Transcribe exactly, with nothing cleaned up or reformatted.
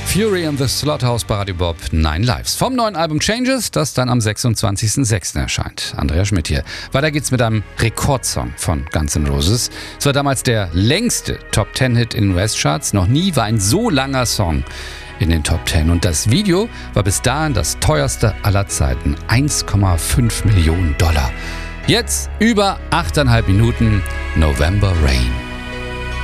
Fury and the Slaughterhouse bei Radio Bob Nine Lives. Vom neuen Album Changes, das dann am sechsundzwanzigsten sechsten erscheint. Andrea Schmidt hier. Weiter geht's mit einem Rekordsong von Guns N' Roses. Es war damals der längste Top-Ten-Hit in den U S-Charts. Noch nie war ein so langer Song in den Top Ten. Und das Video war bis dahin das teuerste aller Zeiten. eins Komma fünf Millionen Dollar. Jetzt über achteinhalb Minuten November Rain.